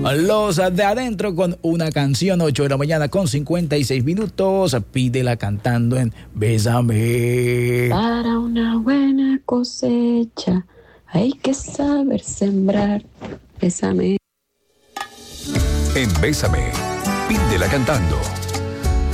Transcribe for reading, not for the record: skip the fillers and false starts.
Los de adentro con una canción, 8 de la mañana con 56 minutos. Pídela cantando en Bésame. Para una buena cosecha hay que saber sembrar. Bésame. En Bésame, pídela cantando.